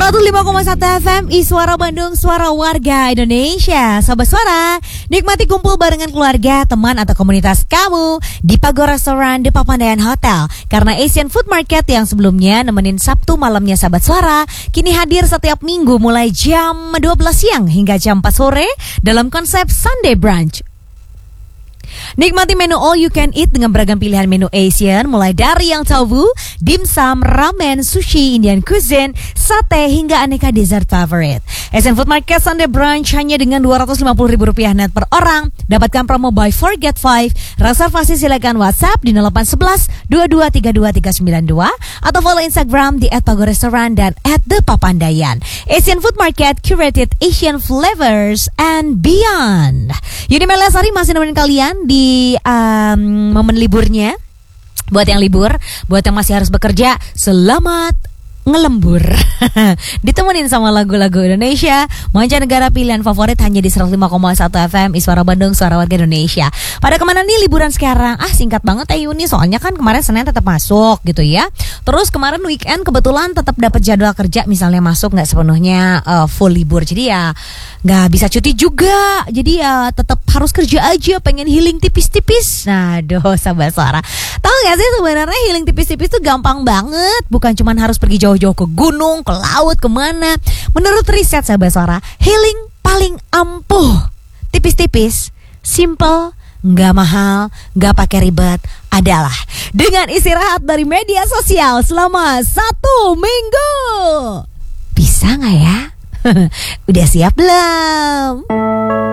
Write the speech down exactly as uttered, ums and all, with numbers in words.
seratus lima koma satu F M Iswara Bandung, suara warga Indonesia. Sobat Suara, nikmati kumpul barengan keluarga, teman atau komunitas kamu di Pago Restoran The Papandayan Hotel. Karena Asian Food Market yang sebelumnya nemenin Sabtu malamnya Sobat Suara, kini hadir setiap minggu mulai jam dua belas siang hingga jam empat sore dalam konsep Sunday Brunch. Nikmati menu all you can eat dengan beragam pilihan menu Asian, mulai dari yang tofu, dimsum, ramen, sushi, Indian cuisine, sate, hingga aneka dessert favorite. Asian Food Market Sunday Brunch hanya dengan dua ratus lima puluh ribu rupiah net per orang. Dapatkan promo buy four get five. Reservasi silakan WhatsApp di nol delapan satu satu dua dua tiga dua tiga sembilan dua atau follow Instagram di et pago restoran dan et the papandayan. Asian Food Market, curated Asian flavors and beyond. Yuni Melasari masih nemenin kalian di um, momen liburnya. Buat yang libur, buat yang masih harus bekerja, selamat ngelembur. Ditemenin sama lagu-lagu Indonesia, mancanegara pilihan favorit hanya di seratus lima koma satu F M Iswara Bandung, suara warga Indonesia. Pada kemana nih liburan sekarang? Ah, singkat banget ya Yuni, soalnya kan kemarin Senin tetap masuk gitu ya. Terus kemarin weekend kebetulan tetap dapat jadwal kerja, misalnya masuk nggak sepenuhnya uh, full libur, jadi ya nggak bisa cuti juga. Jadi ya tetap harus kerja aja, pengen healing tipis-tipis. Nah, doh sahabat Suara, tahu nggak sih sebenarnya healing tipis-tipis tuh gampang banget, bukan cuman harus pergi jauh jauh ke gunung, ke laut, kemana. Menurut riset sahabat Suara, healing paling ampuh, tipis-tipis, simple, nggak mahal, nggak pakai ribet, adalah dengan istirahat dari media sosial selama satu minggu. Bisa nggak ya? Udah siap belum?